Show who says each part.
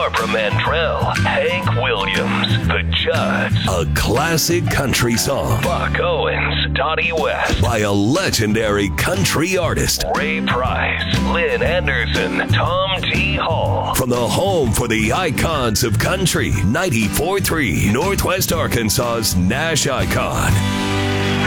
Speaker 1: Barbara Mandrell, Hank Williams, The Judds, a classic country song, Buck Owens, Dottie West, by a legendary country artist, Ray Price, Lynn Anderson, Tom T. Hall. From the home for the icons of country, 94.3 Northwest Arkansas's Nash Icon.